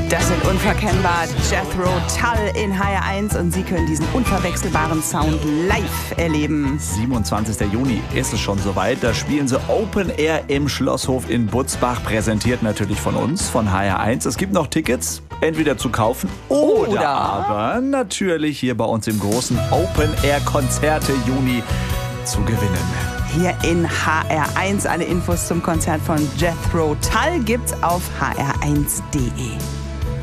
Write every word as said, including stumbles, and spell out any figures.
Das sind unverkennbar Jethro Tull in H R eins und Sie können diesen unverwechselbaren Sound live erleben. siebenundzwanzigster Juni ist es schon soweit. Da spielen sie Open Air im Schlosshof in Butzbach, präsentiert natürlich von uns, von H R eins. Es gibt noch Tickets, entweder zu kaufen oder, Oder? aber natürlich hier bei uns im großen Open Air Konzerte Juni zu gewinnen. Hier in H R eins. Alle Infos zum Konzert von Jethro Tull gibt's auf h r eins punkt d e.